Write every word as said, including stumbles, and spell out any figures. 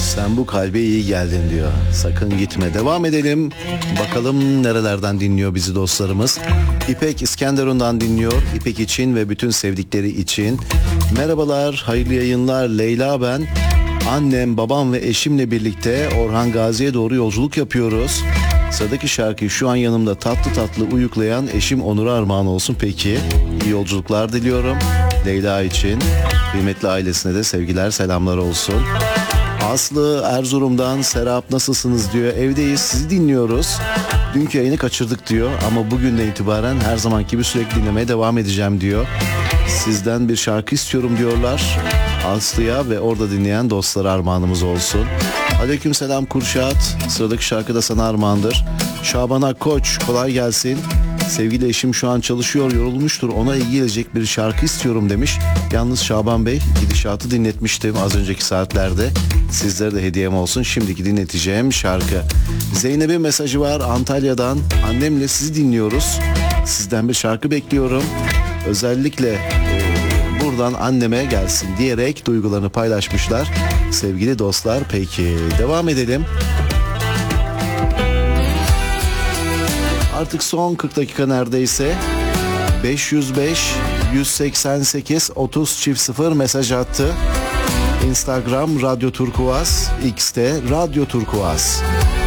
Sen bu kalbe iyi geldin diyor. Sakın gitme. Devam edelim. Bakalım nerelerden dinliyor bizi dostlarımız. İpek İskenderun'dan dinliyor. İpek için ve bütün sevdikleri için. Merhabalar, hayırlı yayınlar. Leyla ben. Annem, babam ve eşimle birlikte Orhan Gazi'ye doğru yolculuk yapıyoruz. Sıradaki şarkıyı şu an yanımda tatlı tatlı uyuklayan eşim Onur'a armağan olsun. Peki, iyi yolculuklar diliyorum. Leyla için, kıymetli ailesine de sevgiler, selamlar olsun. Aslı Erzurum'dan, Serap nasılsınız diyor. Evdeyiz, sizi dinliyoruz. Dünkü yayını kaçırdık diyor ama bugünden itibaren her zamanki gibi sürekli dinlemeye devam edeceğim diyor. Sizden bir şarkı istiyorum diyorlar. Aslı'ya ve orada dinleyen dostlara armağanımız olsun. Aleykümselam Kurşat. Sıradaki şarkı da sana armağandır. Şaban Akkoç, kolay gelsin. Sevgili eşim şu an çalışıyor, yorulmuştur. Ona iyi gelecek bir şarkı istiyorum demiş. Yalnız Şaban Bey, gidişatı dinletmiştim az önceki saatlerde. Sizlere de hediyem olsun. Şimdiki dinleteceğim şarkı. Zeynep'in mesajı var Antalya'dan. Annemle sizi dinliyoruz. Sizden bir şarkı bekliyorum. Özellikle e, buradan anneme gelsin diyerek duygularını paylaşmışlar. Sevgili dostlar, peki devam edelim. Artık son kırk dakika neredeyse. beş yüz beş yüz seksen sekiz otuz çift sıfır mesaj attı. Instagram Radyo Turkuaz, X'te Radyo Turkuaz.